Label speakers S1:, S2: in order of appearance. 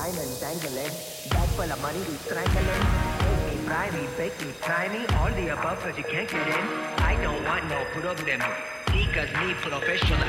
S1: diamond dangling. Bag full of money, we strangling. Take me, fry me, bake me, try me. All the above, cause you can't get in. I don't want no problem. Because me professional.